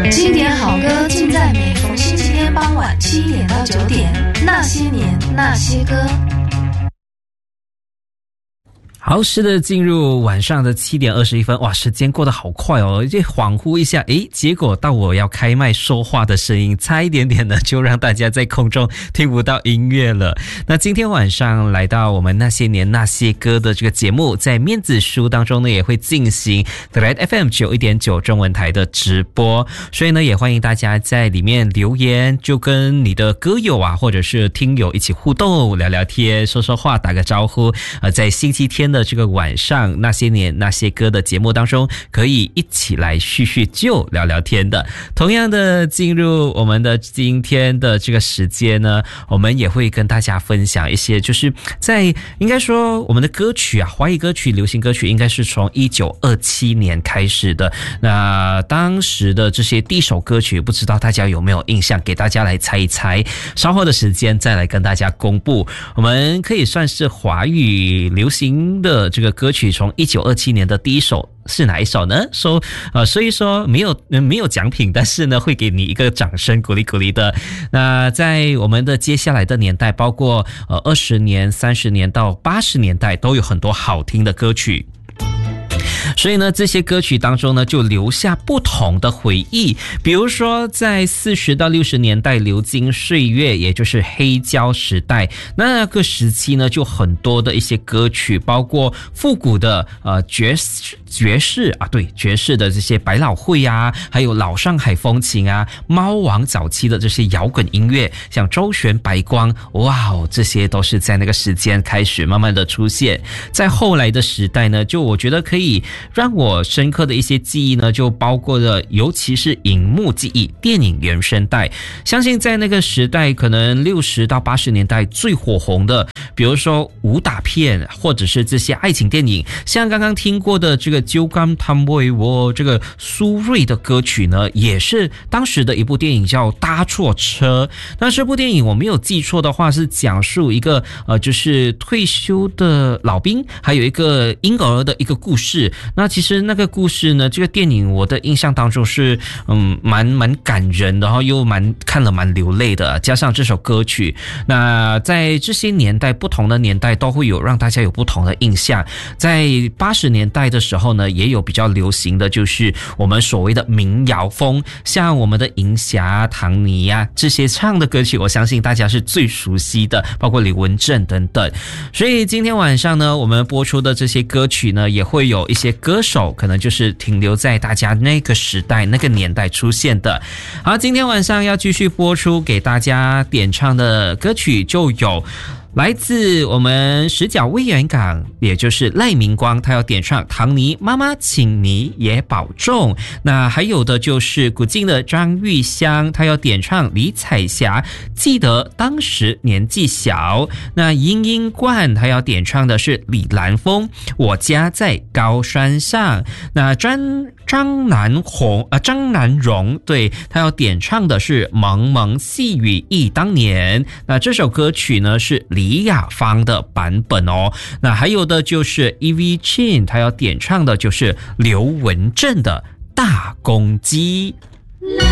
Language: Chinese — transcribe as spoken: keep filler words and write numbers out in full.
经典好歌尽在每逢星期天傍晚七点到九点，那些年那些歌。 好，是的，进入晚上的七点二十一分，哇，时间过得好快哦，就恍惚一下，诶，结果到我要开麦说话的声音，差一点点呢，就让大家在空中听不到音乐了。那今天晚上来到我们那些年那些歌的这个节目，在面子书当中呢，也会进行 The Red F M 九一点九中文台的直播，所以呢，也欢迎大家在里面留言，就跟你的歌友啊，或者是听友一起互动，聊聊天，说说话，打个招呼。呃，在星期天的这个晚上，那些年那些歌的节目当中，可以一起来叙叙旧，聊聊天的。同样的，进入我们的今天的这个时间呢，我们也会跟大家分享一些，就是在应该说我们的歌曲啊，华语歌曲、流行歌曲，应该是从一九二七年开始的。那当时的这些第一首歌曲，不知道大家有没有印象？给大家来猜一猜，稍后的时间再来跟大家公布。我们可以算是华语流行的这个歌曲，从一九二七年的第一首是哪一首呢？说呃，所以说没有没有奖品，但是呢，会给你一个掌声鼓励鼓励的。那在我们的接下来的年代，包括呃二十年、三十年到八十年代，都有很多好听的歌曲。所以呢，这些歌曲当中呢，就留下不同的回忆。比如说，在四十到六十年代流金岁月，也就是黑胶时代，那个时期呢，就很多的一些歌曲，包括复古的呃爵士爵士啊，对爵士的这些百老汇啊，还有老上海风情啊，猫王早期的这些摇滚音乐，像周璇、白光，哇哦，这些都是在那个时间开始慢慢的出现。在后来的时代呢，就我觉得可以让我深刻的一些记忆呢，就包括了尤其是荧幕记忆、电影原声带。相信在那个时代，可能六十到八十年代最火红的，比如说武打片，或者是这些爱情电影，像刚刚听过的这个《酒干倘卖无》，这个苏芮的歌曲呢，也是当时的一部电影叫《搭错车》。那这部电影我没有记错的话，是讲述一个呃，就是退休的老兵，还有一个婴儿的一个故事。那其实那个故事呢，这个电影我的印象当中是嗯蛮蛮感人的，然后又蛮看了蛮流泪的，加上这首歌曲，那在这些年代不同的年代都会有让大家有不同的印象。在八十年代的时候呢，也有比较流行的就是我们所谓的民谣风，像我们的银霞、唐妮啊这些唱的歌曲，我相信大家是最熟悉的，包括李文正等等。所以今天晚上呢，我们播出的这些歌曲呢，也会有一些歌手可能就是停留在大家那个时代那个年代出现的。好，今天晚上要继续播出给大家点唱的歌曲，就有来自我们石角威远港，也就是赖明光，他要点唱唐妮妈妈请你也保重。那还有的就是古晋的张玉香，他要点唱李彩霞记得当时年纪小。那殷英冠他要点唱的是李兰峰我家在高山上。那张张南红啊张南荣，对，他要点唱的是蒙蒙细雨忆当年。那这首歌曲呢是李雅芳的版本哦。那还有的就是 E V Chin， 他要点唱的就是刘文正的大公鸡。